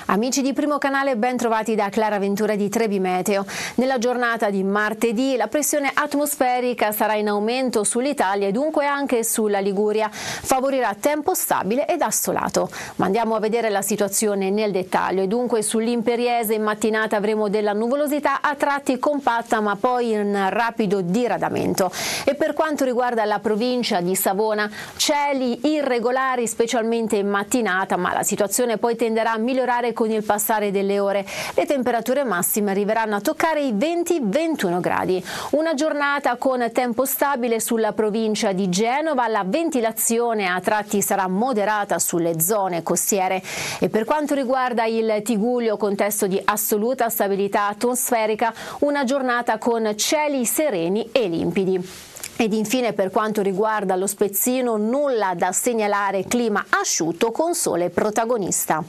Amici di Primo Canale, ben trovati da Clara Ventura di Trebi Meteo. Nella giornata di martedì la pressione atmosferica sarà in aumento sull'Italia e dunque anche sulla Liguria. Favorirà tempo stabile ed assolato. Ma andiamo a vedere la situazione nel dettaglio. E dunque sull'Imperiese in mattinata avremo della nuvolosità a tratti compatta ma poi in rapido diradamento. E per quanto riguarda la provincia di Savona, cieli irregolari specialmente in mattinata, ma la situazione poi tenderà a migliorare con il passare delle ore. Le temperature massime arriveranno a toccare i 20-21 gradi. Una giornata con tempo stabile sulla provincia di Genova, la ventilazione a tratti sarà moderata sulle zone costiere. E per quanto riguarda il Tigullio, contesto di assoluta stabilità atmosferica, una giornata con cieli sereni e limpidi. Ed infine per quanto riguarda lo Spezzino, nulla da segnalare, clima asciutto con sole protagonista.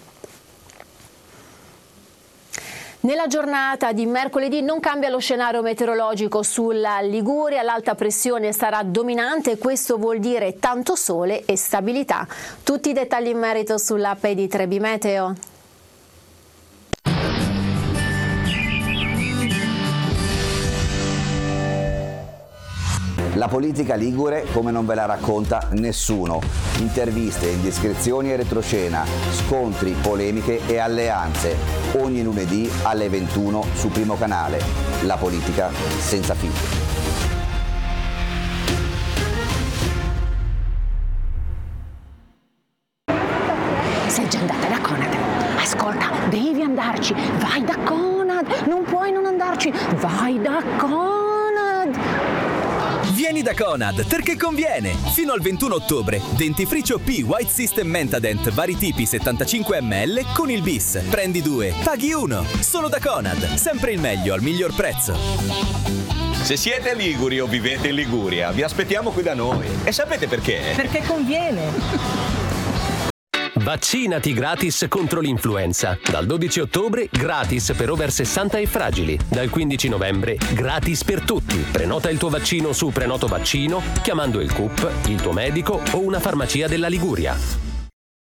Nella giornata di mercoledì non cambia lo scenario meteorologico sulla Liguria, l'alta pressione sarà dominante e questo vuol dire tanto sole e stabilità. Tutti i dettagli in merito sull'app di Trebi Meteo. La politica ligure come non ve la racconta nessuno. Interviste, indiscrezioni e retroscena, scontri, polemiche e alleanze. Ogni lunedì alle 21 su Primo Canale. La politica senza filtri. Sei già andata da Conad? Ascolta, devi andarci. Vai da Conad. Non puoi non andarci. Vai da Conad. Vieni da Conad perché conviene! Fino al 21 ottobre, dentifricio P White System Mentadent vari tipi 75 ml con il bis. Prendi 2, paghi 1. Solo da Conad. Sempre il meglio al miglior prezzo. Se siete liguri o vivete in Liguria, vi aspettiamo qui da noi. E sapete perché? Perché conviene. Vaccinati gratis contro l'influenza. Dal 12 ottobre gratis per over 60 e fragili. Dal 15 novembre gratis per tutti. Prenota il tuo vaccino su Prenoto Vaccino chiamando il CUP, il tuo medico o una farmacia della Liguria.